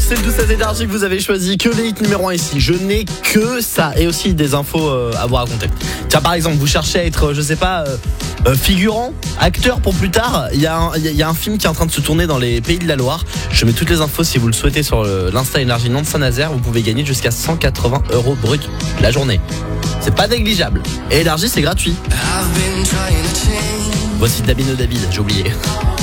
c'est le 12 énergie que vous avez choisi. Que les hits numéro 1 ici. Je n'ai que ça. Et aussi des infos à vous raconter. Tiens, par exemple, vous cherchez à être, je sais pas, figurant, acteur pour plus tard. Il y a un film qui est en train de se tourner dans les Pays de la Loire. Je mets toutes les infos si vous le souhaitez sur l'Insta Énergie Nantes Saint-Nazaire. Vous pouvez gagner jusqu'à 180 € brut la journée. C'est pas négligeable. Et Énergie, c'est gratuit. Voici Dabino David, j'ai oublié.